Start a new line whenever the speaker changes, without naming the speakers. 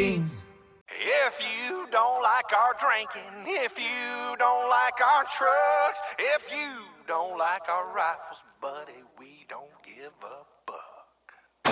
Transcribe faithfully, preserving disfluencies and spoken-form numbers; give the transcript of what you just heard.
means.
If you don't like our drinking, if you don't like our trucks, if you don't like our rifles, buddy, we don't give a fuck.